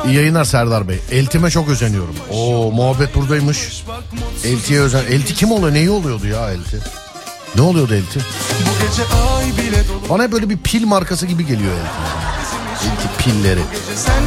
İyi yayınlar Serdar Bey. Eltime çok özeniyorum. Oo, muhabbet buradaymış. Eltiye Elti kim oluyor? Neyi oluyordu ya Elti? Ne oluyordu Elti? Bana böyle bir pil markası gibi geliyor Elti. Elti pilleri.